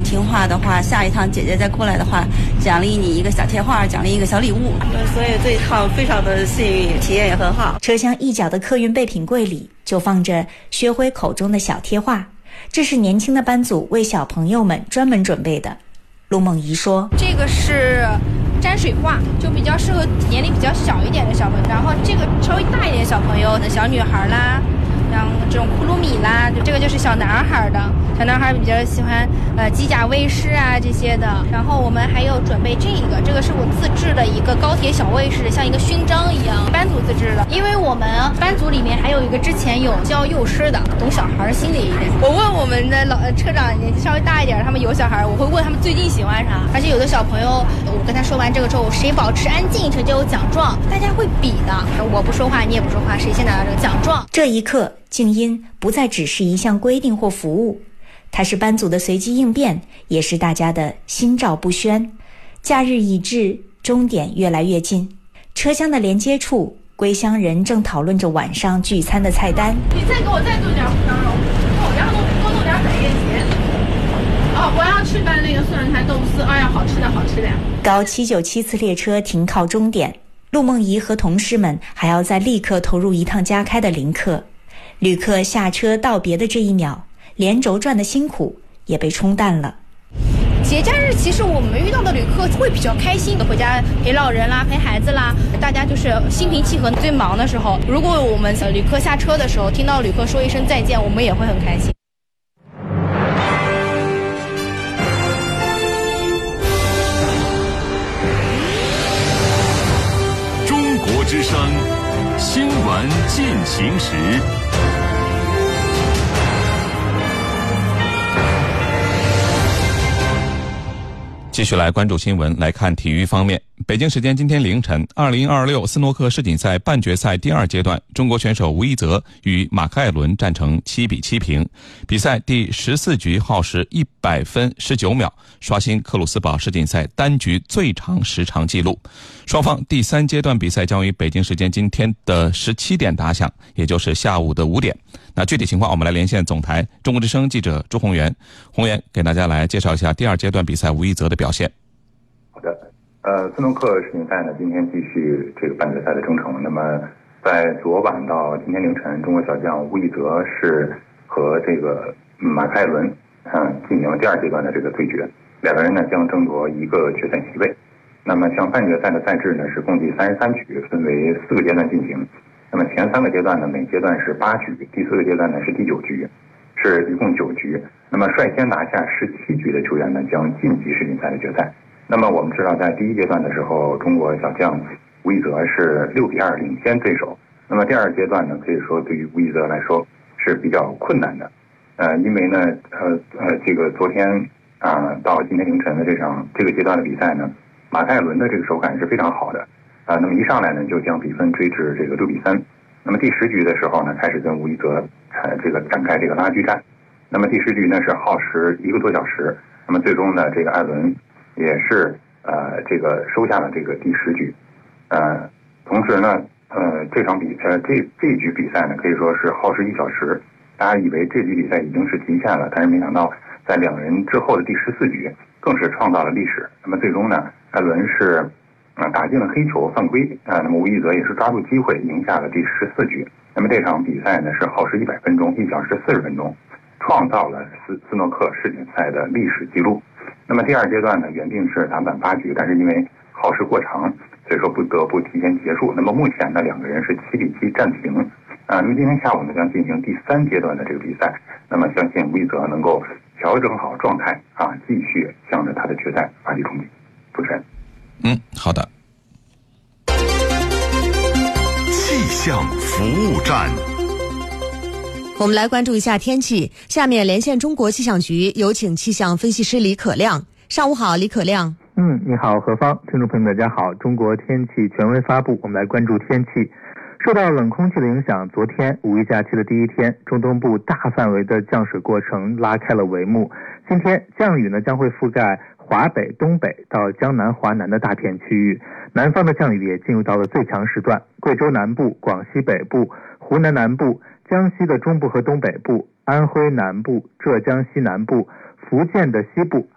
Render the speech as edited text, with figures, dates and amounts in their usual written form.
听话的话，下一趟姐姐再过来的话，奖励你一个小贴画，奖励一个小礼物。所以这一趟非常的幸运，体验也很好。 车厢一角的客运备品柜里就放着薛辉口中的小贴画，这是年轻的班组为小朋友们专门准备的。陆梦怡说， 这个是沾水画，就比较适合年龄比较小一点的小朋友，然后这个稍微大一点的小朋友，小女孩啦，像这种库鲁米啦，这个就是小男孩的，小男孩比较喜欢机甲卫士啊这些的。然后我们还有准备这个是我自制的一个高铁小卫士，像一个勋章一样，班组自制的。因为我们班组里面还有一个之前有教幼师的，懂小孩心理一点。我问我们的车长年纪稍微大一点，他们有小孩，我会问他们最近喜欢啥。而且有的小朋友，我跟他说完这个之后，谁保持安静谁就有奖状，大家会比的，我不说话你也不说话，谁先拿到这个奖状。 这一刻静音不再只是一项规定或服务，它是班组的随机应变，也是大家的心照不宣。假日已至，终点越来越近，车厢的连接处，归乡人正讨论着晚上聚餐的菜单。 你再给我再做点胡椒肉，然后多弄点百叶结。我要吃拌那个蒜蓉菜豆腐丝，哎呀，好吃的好吃的呀。 高797次列车停靠终点，陆梦怡和同事们还要再立刻投入一趟加开的临客。旅客下车道别的这一秒，连轴转的辛苦也被冲淡了。 节假日其实我们遇到的旅客会比较开心，回家陪老人啦，陪孩子啦，大家就是心平气和。最忙的时候，如果我们旅客下车的时候听到旅客说一声再见，我们也会很开心。 中国之声新闻进行时。继续来关注新闻，来看体育方面。北京时间今天凌晨，2026斯诺克世锦赛半决赛第二阶段，中国选手吴一泽与马克艾伦战成7-7平。比赛第14局耗时100分19秒，刷新克鲁斯堡世锦赛单局最长时长纪录。双方第三阶段比赛将于北京时间今天的17点打响，也就是下午的5点。那具体情况我们来连线总台中国之声记者朱宏元，宏元给大家来介绍一下第二阶段比赛吴一泽的表现。 好的，斯诺克世锦赛呢，今天继续这个半决赛的征程。那么在昨晚到今天凌晨，中国小将吴一泽是和这个马克艾伦进行了第二阶段的这个对决，两个人呢将争夺一个决赛席位。那么像半决赛的赛制呢是共计33局，分为4个阶段进行。那么前3个阶段呢，每阶段是8局，第4个阶段呢是第9局，是一共9局。那么率先拿下17局的球员呢将晋级世锦赛的决赛。那么我们知道，在第一阶段的时候，中国小将吴一泽是6-2领先对手。那么第二阶段呢，可以说对于吴一泽来说是比较困难的，因为呢，这个昨天到今天凌晨的这个阶段的比赛呢，马克艾伦的这个手感是非常好的，那么一上来呢就将比分追至这个6-3。那么第10局的时候呢，开始跟吴一泽这个展开这个拉锯战。那么第10局呢是耗时1个多小时。那么最终呢，这个艾伦也是这个收下了这个第10局。同时呢，这一局比赛呢可以说是耗时1小时。大家以为这局比赛已经是极限了，但是没想到在两人之后的第14局更是创造了历史。那么最终呢，艾伦是打进了黑球犯规那么吴一泽也是抓住机会赢下了第14局。那么这场比赛呢是耗时100分钟，1小时40分钟，创造了斯诺克世锦赛的历史记录。那么第二阶段呢，原定是打满8局，但是因为耗时过长，所以说不得不提前结束。那么目前呢，两个人是7-7战平。那么今天下午呢，将进行第3阶段的这个比赛。那么相信吴一泽能够调整好状态继续向着他的决赛发起冲击。主持人。 好的。 气象服务站。 我们来关注一下天气。下面连线中国气象局，有请气象分析师李可亮。上午好，李可亮。 你好，何芳，听众朋友们大家好。中国天气权威发布，我们来关注天气。受到冷空气的影响，昨天五一假期的第一天，中东部大范围的降水过程拉开了帷幕。今天降雨呢将会覆盖华北、东北到江南、华南的大片区域，南方的降雨也进入到了最强时段。贵州南部、广西北部、湖南南部、江西的中部和东北部、安徽南部、浙江西南部、福建的西部